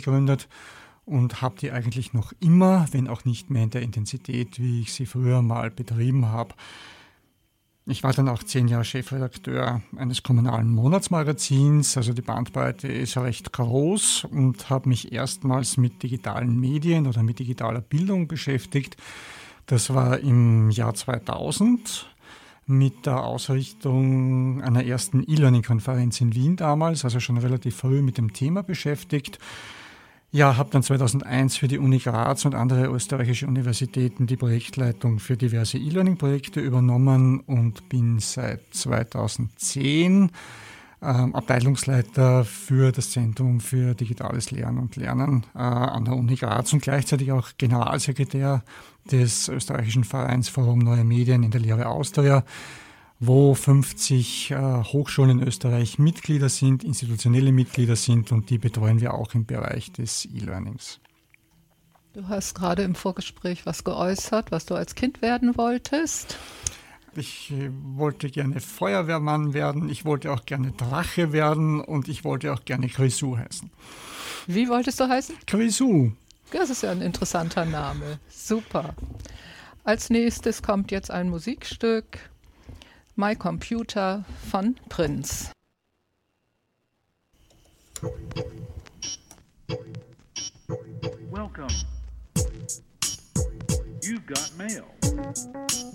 gegründet und habe die eigentlich noch immer, wenn auch nicht mehr in der Intensität, wie ich sie früher mal betrieben habe. Ich war dann auch 10 Jahre Chefredakteur eines kommunalen Monatsmagazins, also die Bandbreite ist recht groß, und habe mich erstmals mit digitalen Medien oder mit digitaler Bildung beschäftigt. Das war im Jahr 2000 mit der Ausrichtung einer ersten E-Learning-Konferenz in Wien damals, also schon relativ früh mit dem Thema beschäftigt. Ja, habe dann 2001 für die Uni Graz und andere österreichische Universitäten die Projektleitung für diverse E-Learning-Projekte übernommen und bin seit 2010 Abteilungsleiter für das Zentrum für digitales Lernen und Lernen an der Uni Graz und gleichzeitig auch Generalsekretär des österreichischen Vereins Forum Neue Medien in der Lehre Austria, wo 50 Hochschulen in Österreich Mitglieder sind, institutionelle Mitglieder sind, und die betreuen wir auch im Bereich des E-Learnings. Du hast gerade im Vorgespräch was geäußert, was du als Kind werden wolltest. Ich wollte gerne Feuerwehrmann werden, ich wollte auch gerne Drache werden und ich wollte auch gerne Grisou heißen. Wie wolltest du heißen? Grisou. Das ist ja ein interessanter Name. Super. Als nächstes kommt jetzt ein Musikstück. My Computer von Prince. Welcome. You've got mail.